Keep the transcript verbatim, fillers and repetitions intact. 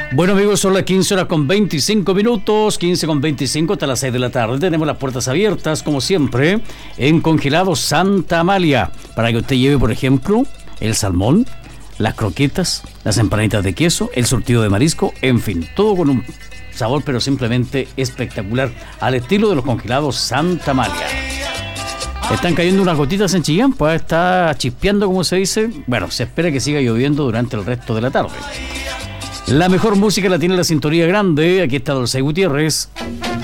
Bueno, amigos, son las quince horas con veinticinco minutos, quince con veinticinco hasta las seis de la tarde. Tenemos las puertas abiertas, como siempre, en Congelados Santa Amalia, para que usted lleve, por ejemplo, el salmón, las croquetas, las empanaditas de queso, el surtido de marisco, en fin, todo con un sabor pero simplemente espectacular, al estilo de los Congelados Santa Amalia. Están cayendo unas gotitas en Chillán, pues está chispeando, como se dice. Bueno, se espera que siga lloviendo durante el resto de la tarde. La mejor música la tiene la sintonía grande. Aquí está Dulce Gutiérrez.